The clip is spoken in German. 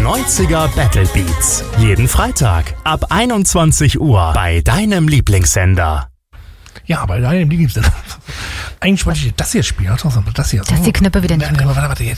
90er Battle Beats. Jeden Freitag ab 21 Uhr bei deinem Lieblingssender. Ja, bei deinem Lieblingssender. Eigentlich wollte ich das hier spielen. Das hier. Dass die Knöpfe wieder nicht. Warte,